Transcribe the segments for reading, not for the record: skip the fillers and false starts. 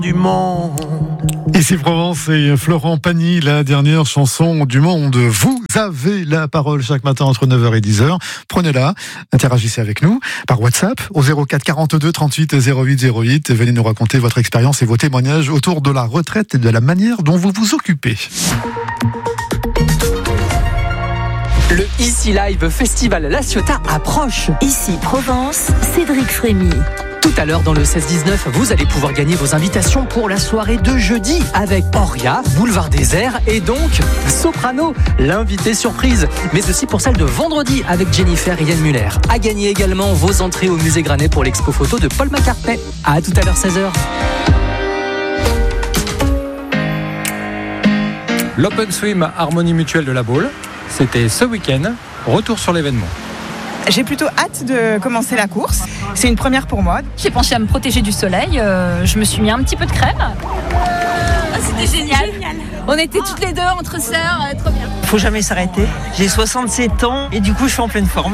Du monde. Ici Provence et Florent Pagny, la dernière chanson du monde. Vous avez la parole chaque matin entre 9h et 10h. Prenez-la, interagissez avec nous par WhatsApp au 04 42 38 08 08. Venez nous raconter votre expérience et vos témoignages autour de la retraite et de la manière dont vous vous occupez. Le Ici Live Festival La Ciotat approche. Ici Provence, Cédric Frémy. Tout à l'heure dans le 16-19, vous allez pouvoir gagner vos invitations pour la soirée de jeudi avec Oria, Boulevard Désert et donc Soprano, l'invité surprise. Mais aussi pour celle de vendredi avec Jennifer et Yann Muller. À gagner également vos entrées au musée Granet pour l'expo photo de Paul McCartney. À tout à l'heure 16h. L'Open Swim Harmonie Mutuelle de la Baule, c'était ce week-end. Retour sur l'événement. J'ai plutôt hâte de commencer la course. C'est une première pour moi. J'ai pensé à me protéger du soleil. Je me suis mis un petit peu de crème. C'était génial. On était toutes les deux entre sœurs. Trop bien. Faut jamais s'arrêter. J'ai 67 ans et du coup, je suis en pleine forme.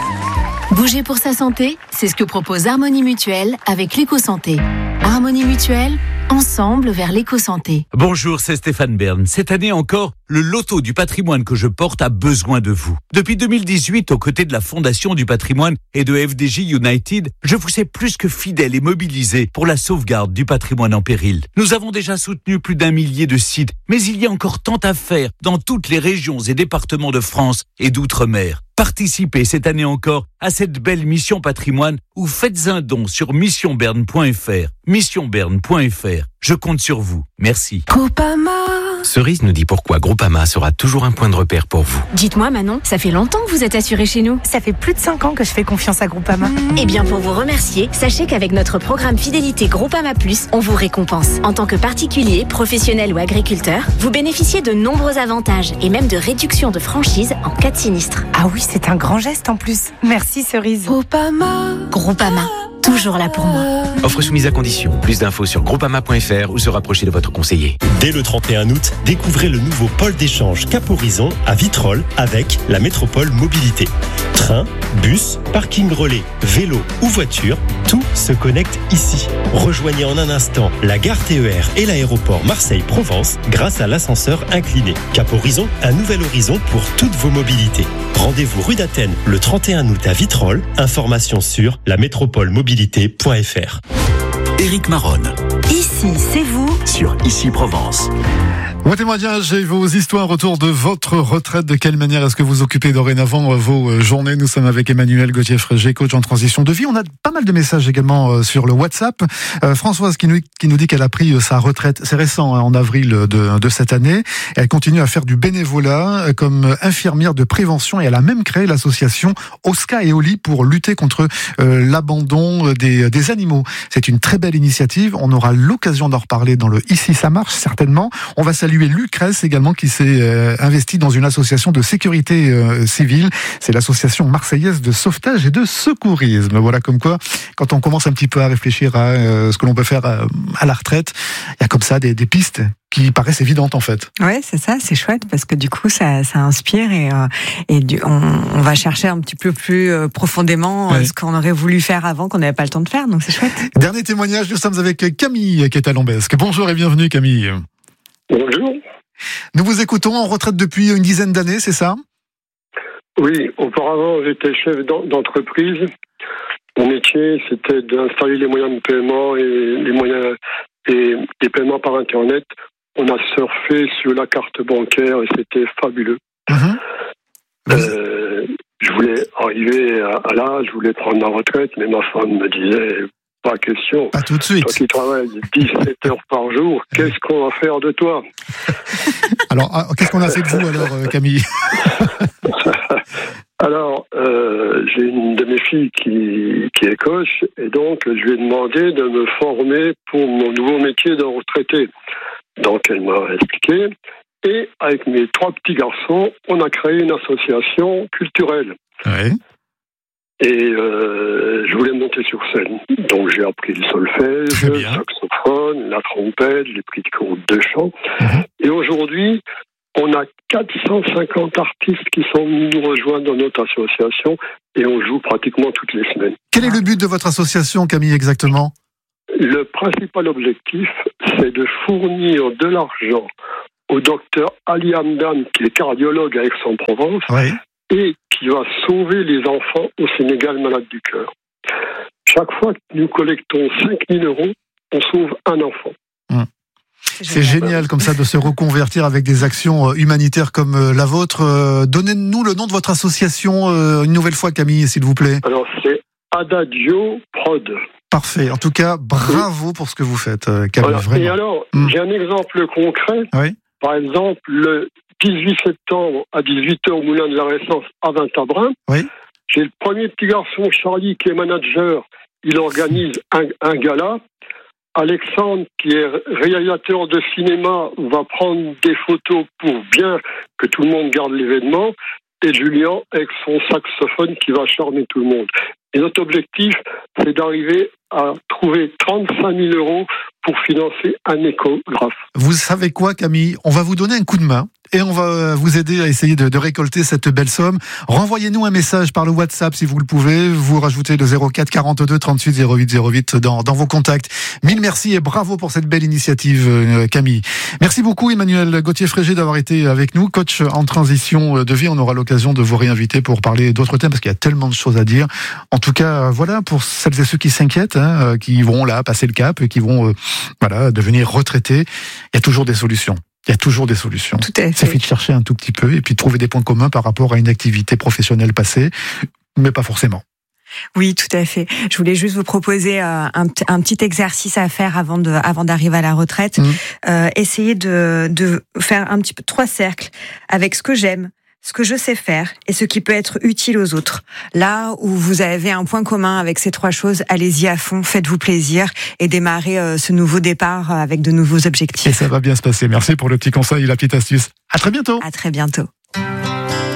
Bouger pour sa santé, c'est ce que propose Harmonie Mutuelle avec l'éco-santé. Harmonie Mutuelle, ensemble vers l'éco-santé. Bonjour, c'est Stéphane Bern. Cette année encore, le loto du patrimoine que je porte a besoin de vous. Depuis 2018, aux côtés de la Fondation du patrimoine et de FDJ United, je vous sais plus que fidèle et mobilisé pour la sauvegarde du patrimoine en péril. Nous avons déjà soutenu plus d'1 millier de sites, mais il y a encore tant à faire dans toutes les régions et départements de France et d'outre-mer. Participez cette année encore à cette belle mission patrimoine ou faites un don sur missionberne.fr. Missionberne.fr. Je compte sur vous. Merci. Groupama. Cerise nous dit pourquoi Groupama sera toujours un point de repère pour vous. Dites-moi Manon, ça fait longtemps que vous êtes assurée chez nous. Ça fait plus de 5 ans que je fais confiance à Groupama. Eh bien pour vous remercier, sachez qu'avec notre programme Fidélité Groupama Plus, on vous récompense. En tant que particulier, professionnel ou agriculteur, vous bénéficiez de nombreux avantages et même de réductions de franchise en cas de sinistre. Ah oui, c'est un grand geste en plus. Merci Cerise. Groupama, toujours là pour moi. Offre soumise à condition. Plus d'infos sur groupama.fr ou se rapprocher de votre conseiller. Dès le 31 août, découvrez le nouveau pôle d'échange Cap Horizon à Vitrolles avec la Métropole Mobilité. Train, bus, parking relais, vélo ou voiture, tout se connecte ici. Rejoignez en un instant la gare TER et l'aéroport Marseille-Provence grâce à l'ascenseur incliné. Cap Horizon, un nouvel horizon pour toutes vos mobilités. Rendez-vous rue d'Athènes le 31 août à Vitrolles. Information sur lamétropolemobilité.fr. Éric Maronne. Ici, c'est vous. Sur Ici Provence. Vos témoignages et vos histoires autour de votre retraite. De quelle manière est-ce que vous occupez dorénavant vos journées? Nous sommes avec Emmanuel Gauthier-Frégé, coach en transition de vie. On a pas mal de messages également sur le WhatsApp. Françoise qui nous dit qu'elle a pris sa retraite, c'est récent, en avril de cette année. Elle continue à faire du bénévolat comme infirmière de prévention et elle a même créé l'association Osca et Oli pour lutter contre l'abandon des animaux. C'est une très belle initiative. On aura l'occasion d'en reparler dans le Ici ça marche certainement. On va saluer Lucrèce également qui s'est investi dans une association de sécurité civile. C'est l'association marseillaise de sauvetage et de secourisme. Voilà comme quoi, quand on commence un petit peu à réfléchir à ce que l'on peut faire à la retraite, il y a comme ça des pistes qui paraissent évidentes en fait. Ouais, c'est ça, c'est chouette parce que du coup ça inspire et on va chercher un petit peu plus profondément ce qu'on aurait voulu faire avant qu'on n'avait pas le temps de faire, donc c'est chouette. Dernier témoignage, nous sommes avec Camille qui est à Lambesque. Bonjour et bienvenue Camille. Bonjour. Nous vous écoutons en retraite depuis une dizaine d'années, c'est ça? Oui, auparavant j'étais chef d'entreprise. Mon métier c'était d'installer les moyens de paiement et les moyens et les paiements par internet. On a surfé sur la carte bancaire et c'était fabuleux. Je voulais arriver à l'âge, je voulais prendre ma retraite, mais ma femme me disait pas question. Pas tout de suite. Toi qui travailles 17 heures par jour, qu'est-ce qu'on va faire de toi? Alors, qu'est-ce qu'on a fait de vous alors, Camille? Alors, j'ai une de mes filles qui est coach, et donc je lui ai demandé de me former pour mon nouveau métier de retraité. Donc elle m'a expliqué, et avec mes 3 petits garçons, on a créé une association culturelle. Ouais. Et je voulais monter sur scène. Donc j'ai appris le solfège, le saxophone, la trompette, les petits cours de chant. Et aujourd'hui, on a 450 artistes qui sont venus nous rejoindre dans notre association et on joue pratiquement toutes les semaines. Quel est le but de votre association, Camille, exactement ? Le principal objectif, c'est de fournir de l'argent au docteur Ali Hamdan, qui est cardiologue à Aix-en-Provence, et qui va sauver les enfants au Sénégal malades du cœur. Chaque fois que nous collectons 5 000 €, on sauve un enfant. C'est génial comme ça de se reconvertir avec des actions humanitaires comme la vôtre. Donnez-nous le nom de votre association une nouvelle fois, Camille, s'il vous plaît. Alors, c'est Adagio Prod. Parfait. En tout cas, bravo pour ce que vous faites, Camille. Vraiment. Et alors, j'ai un exemple concret. Oui. Par exemple, le 18 septembre à 18h au Moulin de la Renaissance à Vintabrin, j'ai le premier petit garçon, Charlie, qui est manager. Il organise un gala. Alexandre, qui est réalisateur de cinéma, va prendre des photos pour bien que tout le monde garde l'événement. Et Julien, avec son saxophone, qui va charmer tout le monde. Et notre objectif, c'est d'arriver à trouver 35 000 € pour financer un échographe. Vous savez quoi, Camille ? On va vous donner un coup de main et on va vous aider à essayer de récolter cette belle somme. Renvoyez-nous un message par le WhatsApp si vous le pouvez. Vous rajoutez le 04 42 38 08 08 dans vos contacts. Mille merci et bravo pour cette belle initiative, Camille. Merci beaucoup, Emmanuel Gauthier-Frégé, d'avoir été avec nous, coach en transition de vie. On aura l'occasion de vous réinviter pour parler d'autres thèmes parce qu'il y a tellement de choses à dire. En tout cas, voilà, pour celles et ceux qui s'inquiètent, qui vont là passer le cap, qui vont devenir retraités, il y a toujours des solutions. Il y a toujours des solutions. Tout à fait. Il suffit de chercher un tout petit peu et puis de trouver des points communs par rapport à une activité professionnelle passée, mais pas forcément. Oui, tout à fait. Je voulais juste vous proposer un petit exercice à faire avant d'arriver à la retraite. Essayez de faire un petit peu 3 cercles avec ce que j'aime, ce que je sais faire et ce qui peut être utile aux autres. Là où vous avez un point commun avec ces 3 choses, allez-y à fond, faites-vous plaisir et démarrez ce nouveau départ avec de nouveaux objectifs. Et ça va bien se passer. Merci pour le petit conseil et la petite astuce. À très bientôt. À très bientôt.